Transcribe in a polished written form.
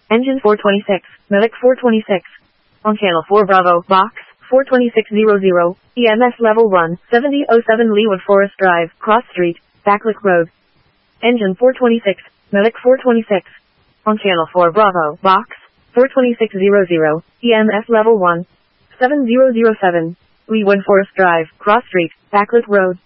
Engine 426, Medic 426. On channel 4 Bravo, box, 42600, EMS level 1, 7007 Leawood Forest Drive, Cross Street, Backlick Road. Engine 426, Medic 426. On channel 4 Bravo, box, 42600, EMS level 1, 7007, Leawood Forest Drive, Cross Street, Backlick Road.